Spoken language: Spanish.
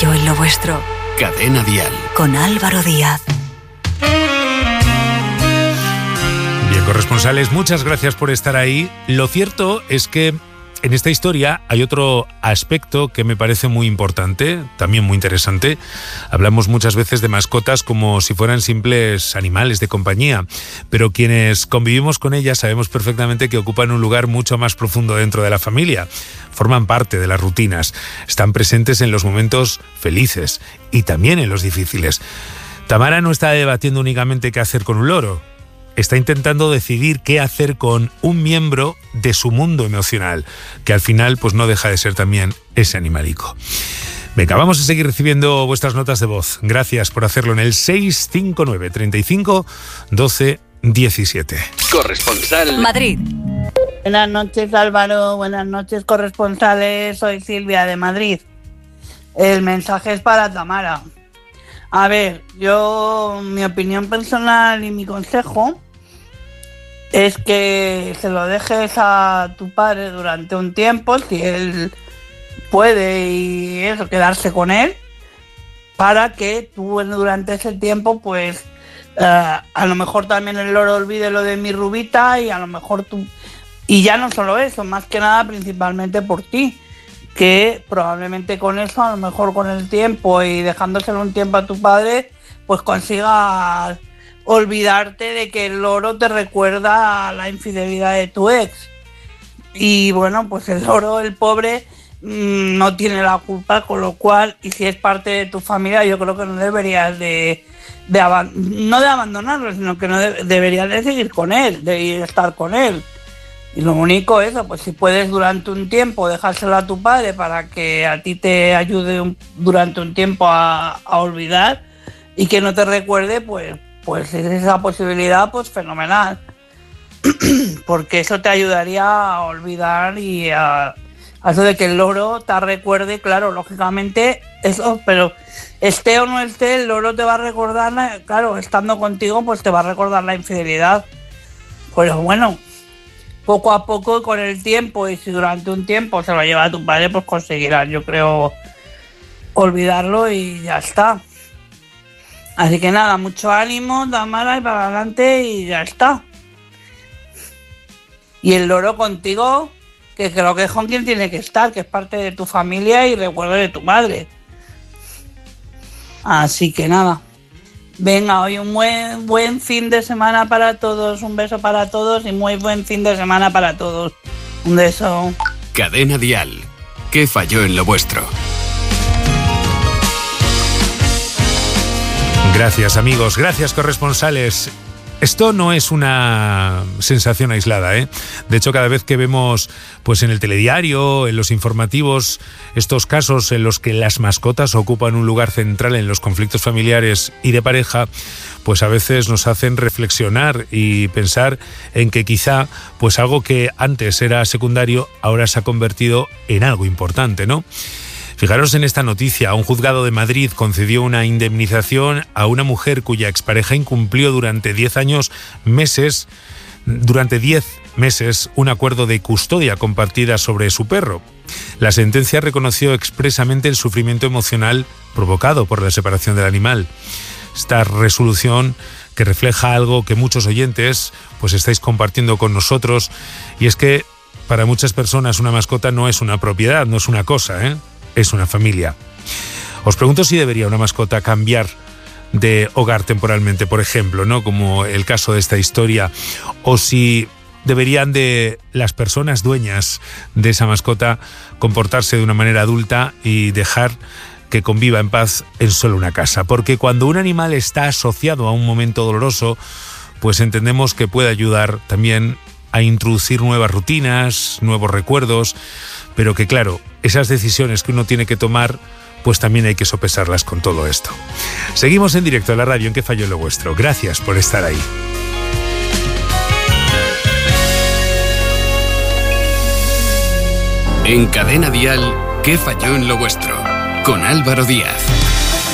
falló en lo vuestro? Cadena Dial. Con Álvaro Díaz. Bien, corresponsales, muchas gracias por estar ahí. Lo cierto es que en esta historia hay otro aspecto que me parece muy importante, también muy interesante. Hablamos muchas veces de mascotas como si fueran simples animales de compañía, pero quienes convivimos con ellas sabemos perfectamente que ocupan un lugar mucho más profundo dentro de la familia. Forman parte de las rutinas, están presentes en los momentos felices y también en los difíciles. Tamara no está debatiendo únicamente qué hacer con un loro. Está intentando decidir qué hacer con un miembro de su mundo emocional, que al final pues no deja de ser también ese animalico. Venga, vamos a seguir recibiendo vuestras notas de voz. Gracias por hacerlo en el 659 35 12 17. Corresponsal Madrid. Buenas noches, Álvaro. Buenas noches, corresponsales. Soy Silvia de Madrid. El mensaje es para Tamara. A ver, mi opinión personal y mi consejo es que se lo dejes a tu padre durante un tiempo, si él puede y eso, quedarse con él, para que tú durante ese tiempo, pues, a lo mejor también el loro olvide lo de mi Rubita y a lo mejor tú... Y ya no solo eso, más que nada principalmente por ti, que probablemente con eso, a lo mejor con el tiempo y dejándoselo un tiempo a tu padre, pues consigas olvidarte de que el loro te recuerda a la infidelidad de tu ex. Y bueno, pues el loro, el pobre, no tiene la culpa, con lo cual, y si es parte de tu familia, yo creo que no deberías no de abandonarlo, sino que no deberías de seguir con él, de ir a estar con él. Y lo único es, pues si puedes durante un tiempo dejárselo a tu padre para que a ti te ayude durante un tiempo a olvidar y que no te recuerde, pues esa posibilidad, pues fenomenal. Porque eso te ayudaría a olvidar y a eso de que el loro te recuerde, claro, lógicamente, eso, pero esté o no esté, el loro te va a recordar, claro, estando contigo, pues te va a recordar la infidelidad. Pero bueno, poco a poco, con el tiempo, y si durante un tiempo se lo lleva a tu padre, pues conseguirás, yo creo, olvidarlo y ya está. Así que nada, mucho ánimo, Tamara, y para adelante y ya está. Y el loro contigo, que creo que es con quien tiene que estar, que es parte de tu familia y recuerdo de tu madre. Así que nada. Venga, hoy un buen fin de semana para todos, un beso para todos y muy buen fin de semana para todos. Un beso. Cadena Dial. ¿Qué falló en lo vuestro? Gracias, amigos, gracias, corresponsales. Esto no es una sensación aislada, ¿eh? De hecho, cada vez que vemos pues en el telediario, en los informativos, estos casos en los que las mascotas ocupan un lugar central en los conflictos familiares y de pareja, pues a veces nos hacen reflexionar y pensar en que quizá pues algo que antes era secundario ahora se ha convertido en algo importante, ¿no? Fijaros en esta noticia. Un juzgado de Madrid concedió una indemnización a una mujer cuya expareja incumplió durante 10 meses un acuerdo de custodia compartida sobre su perro. La sentencia reconoció expresamente el sufrimiento emocional provocado por la separación del animal. Esta resolución, que refleja algo que muchos oyentes pues estáis compartiendo con nosotros, y es que para muchas personas una mascota no es una propiedad, no es una cosa, es una familia. Os pregunto si debería una mascota cambiar de hogar temporalmente, por ejemplo, ¿no? Como el caso de esta historia, o si deberían de las personas dueñas de esa mascota comportarse de una manera adulta y dejar que conviva en paz en solo una casa. Porque cuando un animal está asociado a un momento doloroso, pues entendemos que puede ayudar también a introducir nuevas rutinas, nuevos recuerdos, pero que claro, esas decisiones que uno tiene que tomar, pues también hay que sopesarlas con todo esto. Seguimos en directo a la radio en ¿Qué falló en lo vuestro? Gracias por estar ahí. En Cadena Dial, ¿Qué falló en lo vuestro? Con Álvaro Díaz.